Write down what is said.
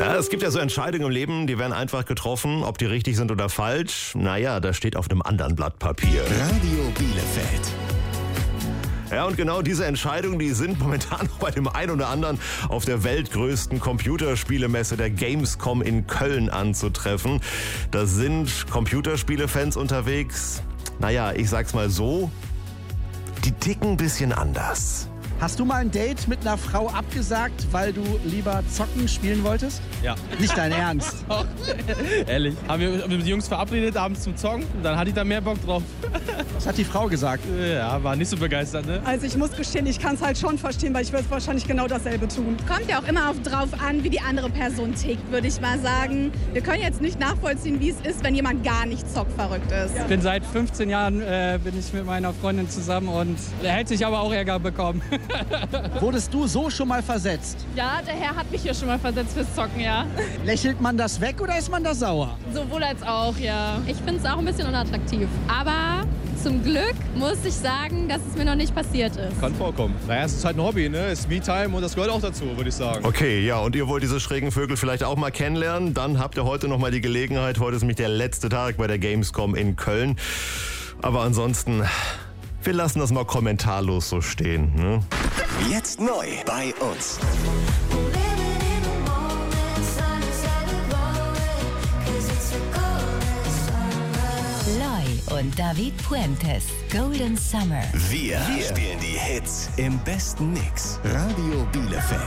Ja, es gibt ja so Entscheidungen im Leben, die werden einfach getroffen. Ob die richtig sind oder falsch, naja, das steht auf einem anderen Blatt Papier. Radio Bielefeld. Ja, und genau diese Entscheidungen, die sind momentan bei dem einen oder anderen auf der weltgrößten Computerspielemesse der Gamescom in Köln anzutreffen. Da sind Computerspielefans unterwegs. Naja, ich sag's mal so, die ticken ein bisschen anders. Hast du mal ein Date mit einer Frau abgesagt, weil du lieber zocken spielen wolltest? Ja. Nicht dein Ernst. Doch. Ehrlich. Haben wir mit den Jungs verabredet abends zum Zocken und dann hatte ich da mehr Bock drauf. Was hat die Frau gesagt? Ja, war nicht so begeistert, ne? Also ich muss gestehen, ich kann es halt schon verstehen, weil ich würde wahrscheinlich genau dasselbe tun. Kommt ja auch immer drauf an, wie die andere Person tickt, würde ich mal sagen. Wir können jetzt nicht nachvollziehen, wie es ist, wenn jemand gar nicht zockverrückt ist. Ich bin seit 15 Jahren bin ich mit meiner Freundin zusammen und er hätte sich aber auch Ärger bekommen. Wurdest du so schon mal versetzt? Ja, der Herr hat mich hier schon mal versetzt fürs Zocken, ja. Lächelt man das weg oder ist man da sauer? Sowohl als auch, ja. Ich finde es auch ein bisschen unattraktiv. Aber zum Glück muss ich sagen, dass es mir noch nicht passiert ist. Kann vorkommen. Naja, es ist halt ein Hobby, ne? Es ist Me-Time und das gehört auch dazu, würde ich sagen. Okay, ja, und ihr wollt diese schrägen Vögel vielleicht auch mal kennenlernen? Dann habt ihr heute noch mal die Gelegenheit. Heute ist nämlich der letzte Tag bei der Gamescom in Köln. Aber ansonsten, wir lassen das mal kommentarlos so stehen, ne? Jetzt neu bei uns. Loy und David Puentes, Golden Summer. Wir spielen die Hits im besten Mix. Radio Bielefeld.